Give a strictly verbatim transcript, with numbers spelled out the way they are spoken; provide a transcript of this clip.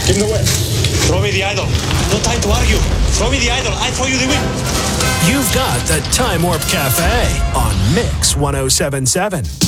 Give him the whip. Throw me the idol. No time to argue. Throw me the idol. I throw you the whip. You've got the Time Warp Cafe on Mix one oh seven point seven.